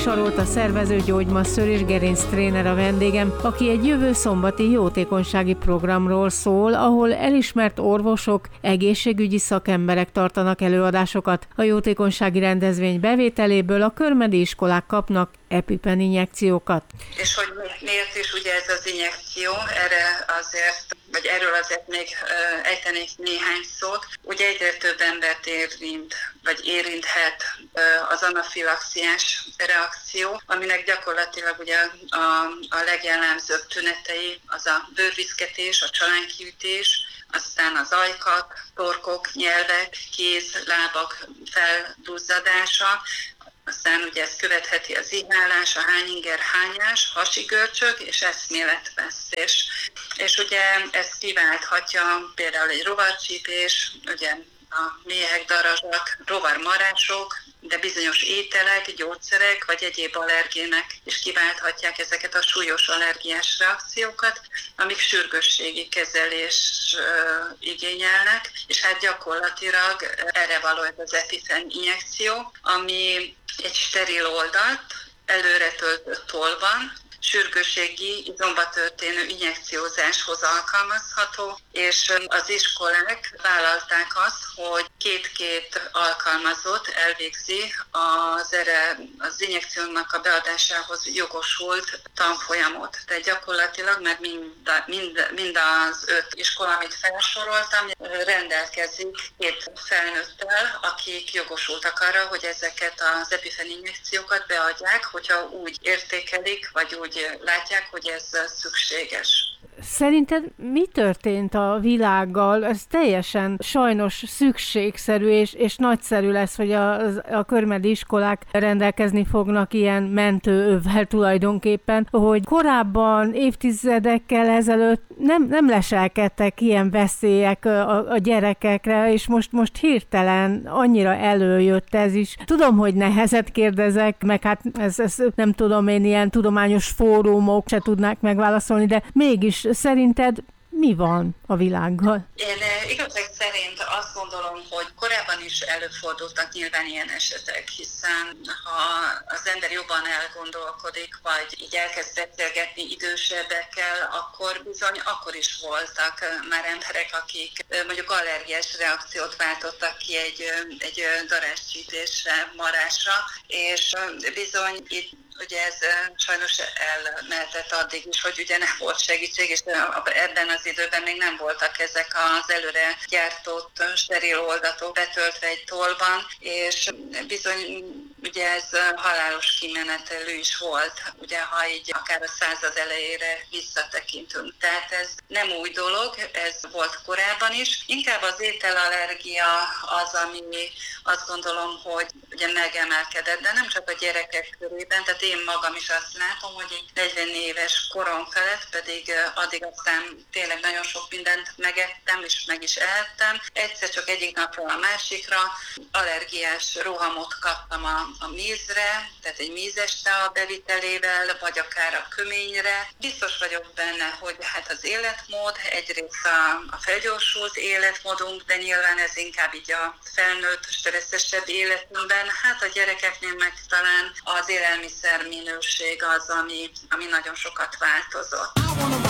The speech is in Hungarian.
Sarolta szervező, gyógymasször és gerinctréner a vendégem, aki egy jövő szombati jótékonysági programról szól, ahol elismert orvosok, egészségügyi szakemberek tartanak előadásokat. A jótékonysági rendezvény bevételéből a körmedi iskolák kapnak EpiPen injekciókat. És hogy miért is ugye ez az injekció, erről azért még ejtenék néhány szót. Ugye egyre több embert érinthet az anafilaxiás reakció, aminek gyakorlatilag ugye a legjellemzőbb tünetei az a bőrviszketés, a csalánkiütés, aztán az ajkak, torkok, nyelvek, kéz, lábak felduzzadása, aztán ugye ezt követheti az inhálás, a hányinger, hányás, hasi görcsök és eszméletvesztés. És ugye ezt kiválthatja például egy rovarcsípés, ugye a méhek, darazsak, rovarmarások, de bizonyos ételek, gyógyszerek vagy egyéb allergének is kiválthatják ezeket a súlyos allergiás reakciókat, amik sürgősségi kezelés igényelnek, és hát gyakorlatilag erre való ez az EpiPen injekció, ami egy steril oldalt előre töltött tollban, sürgősségi izomba történő injekciózáshoz alkalmazható, és az iskolák vállalták azt, hogy két alkalmazott elvégzi az injekciónak a beadásához jogosult tanfolyamot. Tehát gyakorlatilag mert mind az 5 iskola, amit felsoroltam, rendelkezik 2 felnőttel, akik jogosultak arra, hogy ezeket az EpiPen injekciókat beadják, hogyha úgy értékelik, vagy úgy látják, hogy ez szükséges. Szerinted mi történt a világgal? Ez teljesen sajnos szükségszerű és nagyszerű lesz, hogy a körmedi iskolák rendelkezni fognak ilyen mentőövvel tulajdonképpen, hogy korábban évtizedekkel ezelőtt nem leselkedtek ilyen veszélyek a gyerekekre, és most hirtelen annyira előjött ez is. Tudom, hogy nehezet kérdezek, meg hát ez nem tudom én, ilyen tudományos fórumok se tudnák megválaszolni, de mégis szerinted mi van a világgal? Én igazság szerint azt gondolom, hogy korábban is előfordultak nyilván ilyen esetek, hiszen ha az ember jobban elgondolkodik, vagy így elkezd beszélgetni idősebbekkel, akkor bizony akkor is voltak már emberek, akik mondjuk allergiás reakciót váltottak ki egy darázscsípésre, marásra, és bizony itt ugye ez sajnos elmehetett addig is, hogy ugye nem volt segítség, és ebben az időben még nem voltak ezek az előre gyártott steril oldatok betöltve egy tollban, és bizony ugye ez halálos kimenetelű is volt, ugye ha így akár a század elejére visszatekintünk. Tehát ez nem új dolog, ez volt korábban is. Inkább az ételallergia az, ami azt gondolom, hogy ugye megemelkedett, de nem csak a gyerekek körében, tehát én magam is azt látom, hogy így 40 éves korom felett pedig addig aztán tényleg nagyon sok mindent megettem, és meg is ehettem. Egyszer csak egyik napról a másikra allergiás rohamot kaptam a mézre, tehát egy mézes tea bevitelével, vagy akár a köményre. Biztos vagyok benne, hogy hát az életmód, egyrészt a felgyorsult életmódunk, de nyilván ez inkább így a felnőtt, stresszesebb életünkben. Hát a gyerekeknél meg talán az élelmiszer minőség az, ami nagyon sokat változott.